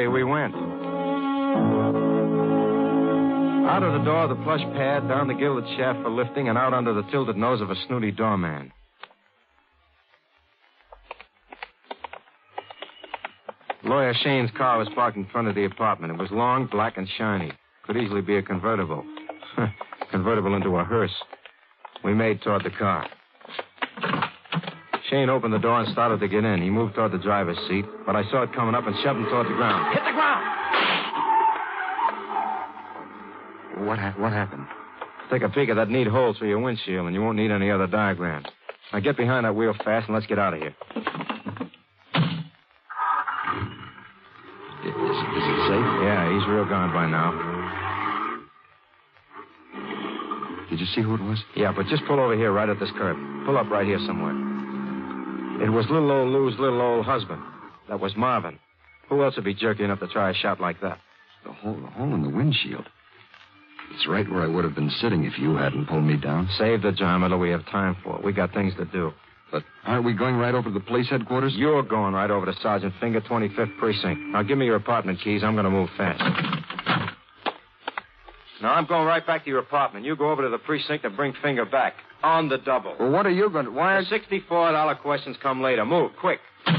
we went. Out of the door of the plush pad, down the gilded shaft for lifting, and out under the tilted nose of a snooty doorman. Lawyer Shane's car was parked in front of the apartment. It was long, black, and shiny. Could easily be a convertible. Convertible into a hearse. We made toward the car. Shane opened the door and started to get in. He moved toward the driver's seat, but I saw it coming up and shoved him toward the ground. Hit the ground! What happened? Take a peek at that neat hole through your windshield, and you won't need any other diagrams. Now get behind that wheel fast, and let's get out of here. Is it safe? Yeah, he's real gone by now. Did you see who it was? Yeah, but just pull over here right at this curb. Pull up right here somewhere. It was little old Lou's little old husband. That was Marvin. Who else would be jerky enough to try a shot like that? The hole in the windshield. It's right where I would have been sitting if you hadn't pulled me down. Save the drama till we have time for it. We got things to do. But aren't we going right over to the police headquarters? You're going right over to Sergeant Finger, 25th Precinct. Now, give me your apartment keys. I'm going to move fast. Now, I'm going right back to your apartment. You go over to the precinct and bring Finger back. On the double. Well, what are you going to... Why... The $64 questions come later. Move, quick.